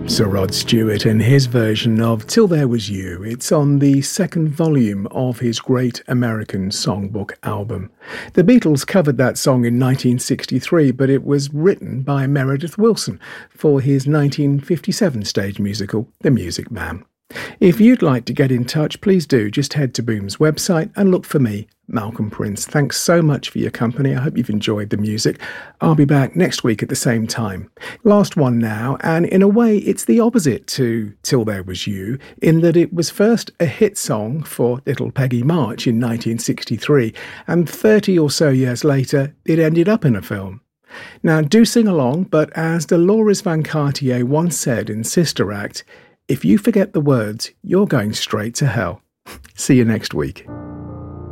Sir Rod Stewart and his version of Till There Was You. It's on the second volume of his Great American Songbook album. The Beatles covered that song in 1963, but it was written by Meredith Willson for his 1957 stage musical, The Music Man. If you'd like to get in touch, please do. Just head to Boom's website and look for me, Malcolm Prince. Thanks so much for your company. I hope you've enjoyed the music. I'll be back next week at the same time. Last one now, and in a way it's the opposite to Till There Was You, in that it was first a hit song for Little Peggy March in 1963, and 30 or so years later it ended up in a film. Now do sing along, but as Dolores Van Cartier once said in Sister Act, if you forget the words, you're going straight to hell. See you next week.